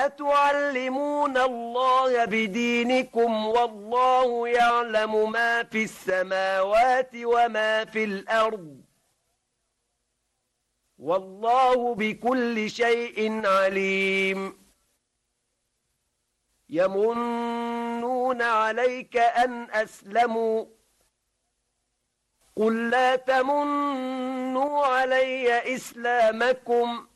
أتعلمون الله بدينكم والله يعلم ما في السماوات وما في الأرض والله بكل شيء عليم يمنون عليك أن أسلموا قل لا تمنوا علي إسلامكم